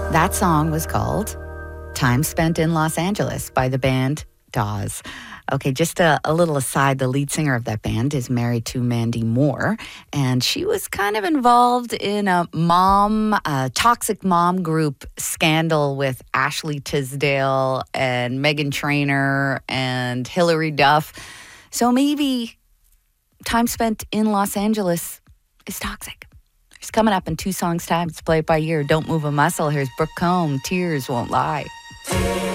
That song was called Time Spent in Los Angeles by the band Dawes. Okay, just a little aside, the lead singer of that band is married to Mandy Moore, and she was kind of involved in a toxic mom group scandal with Ashley Tisdale and Meghan Trainor and Hilary Duff. So maybe time spent in Los Angeles is toxic. It's coming up in 2 songs' time. Let's play it by ear. Don't Move a Muscle. Here's Brooke Combe, Tears Won't Lie.